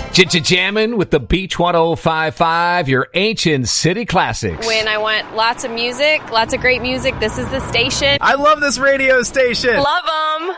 Jammin' with the Beach 1055, your ancient city classics. When I want lots of music, lots of great music, this is the station. I love this radio station. Love 'em.